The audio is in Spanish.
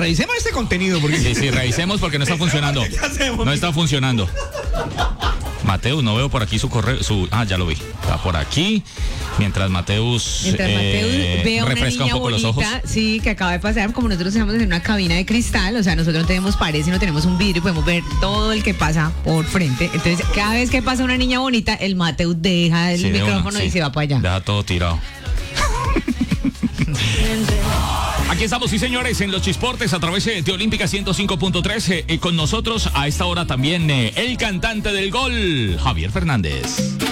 revisemos este contenido porque... Sí, revisemos porque no está funcionando. ¿Qué hacemos? No está funcionando. Mateus, no veo por aquí su correo. Ya lo vi. Está por aquí. Mientras Mateus ve a una refresca un niña poco los ojos. bonita, sí, que acaba de pasar, como nosotros estamos en una cabina de cristal, o sea, nosotros no tenemos pared, sino tenemos un vidrio y podemos ver todo el que pasa por frente. Entonces, cada vez que pasa una niña bonita, el Mateus deja el micrófono y se va para allá. Deja todo tirado. Aquí estamos, sí señores, en los Chisportes a través de Olímpica 105.3. Con nosotros a esta hora también el cantante del gol, Javier Fernández.